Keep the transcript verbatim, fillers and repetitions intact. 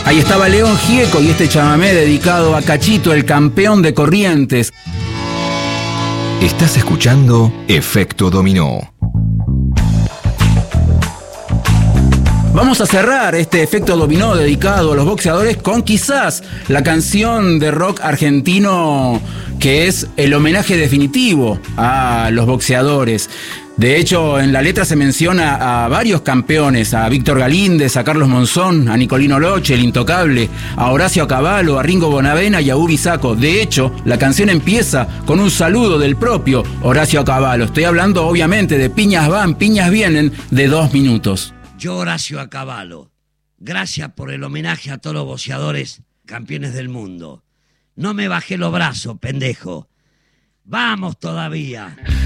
Ahí estaba León Gieco y este chamamé dedicado a Cachito, el campeón de Corrientes. Estás escuchando Efecto Dominó. Vamos a cerrar este Efecto Dominó dedicado a los boxeadores con quizás la canción de rock argentino que es el homenaje definitivo a los boxeadores. De hecho, en la letra se menciona a varios campeones, a Víctor Galíndez, a Carlos Monzón, a Nicolino Loche, el intocable, a Horacio Cavallo, a Ringo Bonavena y a Ubi Sacco. De hecho, la canción empieza con un saludo del propio Horacio Cavallo. Estoy hablando obviamente de Piñas van, piñas vienen, de dos minutos. Yo, Horacio Cavallo, gracias por el homenaje a todos los boxeadores campeones del mundo. No me bajé los brazos, pendejo. ¡Vamos todavía!